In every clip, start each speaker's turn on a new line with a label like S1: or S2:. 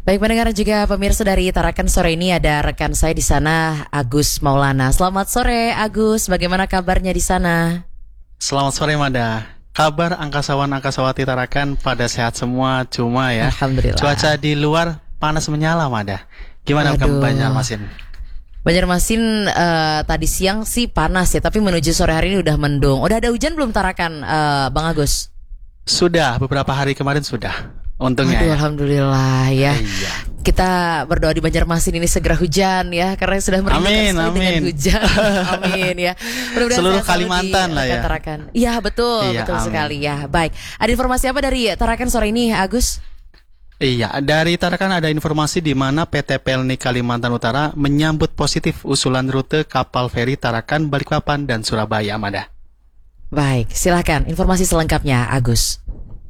S1: Baik pendengar juga pemirsa dari Tarakan sore ini ada rekan saya di sana Agus Maulana. Selamat sore Agus, bagaimana kabarnya di sana?
S2: Selamat sore Mada. Kabar angkasawan-angkasawati Tarakan pada sehat semua, cuma ya
S1: Alhamdulillah.
S2: cuaca di luar panas menyala Mada. Gimana kamu Banjarmasin?
S1: Banjarmasin tadi siang sih panas ya, tapi menuju sore hari ini udah mendung. Udah ada hujan belum Tarakan Bang Agus?
S2: Sudah, beberapa hari kemarin sudah. Untungnya
S1: Aduh,
S2: ya.
S1: Alhamdulillah ya.
S2: Iya.
S1: Kita berdoa di Banjarmasin ini segera hujan ya, karena sudah merindukan sekali dengan hujan. Amin ya. Mudah-mudahan
S2: seluruh
S1: sehat
S2: Kalimantan lah ya.
S1: Tarakan. Iya betul,
S2: Iya,
S1: betul
S2: amin.
S1: sekali ya. Baik, ada informasi apa dari Tarakan sore ini Agus?
S2: Iya, dari Tarakan ada informasi di mana PT Pelni Kalimantan Utara menyambut positif usulan rute kapal feri Tarakan, Balikpapan, dan Surabaya, Mada.
S1: Baik, silakan informasi selengkapnya Agus.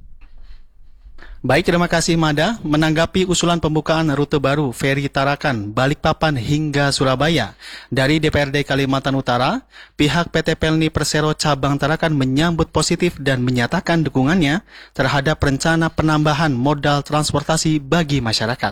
S2: Baik, terima kasih Mada. Menanggapi usulan pembukaan rute baru feri Tarakan, Balikpapan hingga Surabaya dari DPRD Kalimantan Utara, pihak PT Pelni Persero Cabang Tarakan menyambut positif dan menyatakan dukungannya terhadap rencana penambahan modal transportasi bagi masyarakat.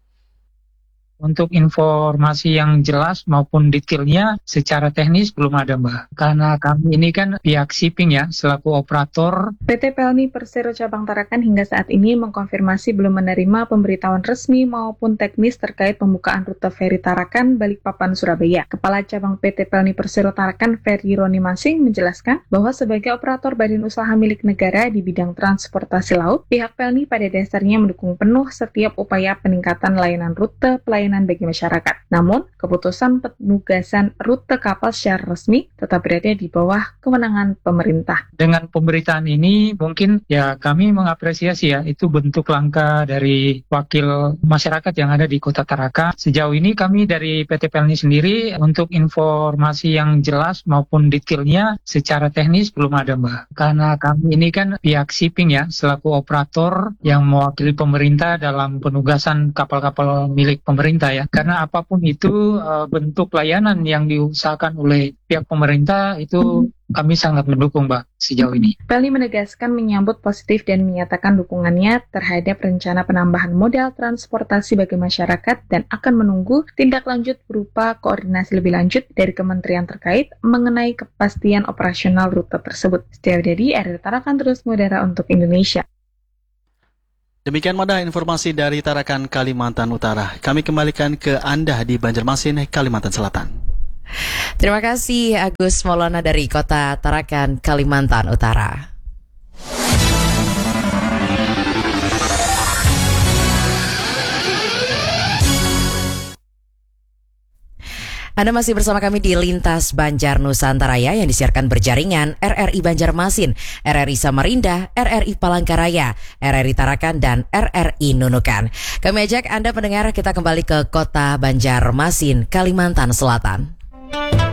S3: Untuk informasi yang jelas maupun detailnya secara teknis belum ada Mbak. Karena kami ini kan pihak shipping ya, selaku operator.
S4: PT Pelni Persero Cabang Tarakan hingga saat ini mengkonfirmasi belum menerima pemberitahuan resmi maupun teknis terkait pembukaan rute feri Tarakan, Balikpapan, Surabaya. Kepala Cabang PT Pelni Persero Tarakan, Ferry Roni Masing, menjelaskan bahwa sebagai operator badan usaha milik negara di bidang transportasi laut, pihak Pelni pada dasarnya mendukung penuh setiap upaya peningkatan layanan rute pelayanan bagi masyarakat. Namun, keputusan penugasan rute kapal secara resmi tetap berada di bawah kewenangan pemerintah.
S3: Dengan pemberitaan ini mungkin ya kami mengapresiasi ya, itu bentuk langkah dari wakil masyarakat yang ada di Kota Tarakan. Sejauh ini kami dari PT Pelni sendiri untuk informasi yang jelas maupun detailnya secara teknis belum ada Mbak. Karena kami ini kan pihak shipping ya, selaku operator yang mewakili pemerintah dalam penugasan kapal-kapal milik pemerintah ya, karena apapun itu bentuk layanan yang diusahakan oleh pihak pemerintah itu kami sangat mendukung Mbak sejauh ini.
S4: Pelni menegaskan menyambut positif dan menyatakan dukungannya terhadap rencana penambahan modal transportasi bagi masyarakat dan akan menunggu tindak lanjut berupa koordinasi lebih lanjut dari kementerian terkait mengenai kepastian operasional rute tersebut. Setiawdadi, RRI Tarakan terus mengudara untuk Indonesia.
S2: Demikian Mada informasi dari Tarakan, Kalimantan Utara. Kami kembalikan ke Anda di Banjarmasin, Kalimantan Selatan.
S1: Terima kasih Agus Maulana dari Kota Tarakan, Kalimantan Utara. Anda masih bersama kami di Lintas Banjar Nusantara yang disiarkan berjaringan RRI Banjarmasin, RRI Samarinda, RRI Palangkaraya, RRI Tarakan, dan RRI Nunukan. Kami ajak Anda pendengar kita kembali ke Kota Banjarmasin, Kalimantan Selatan.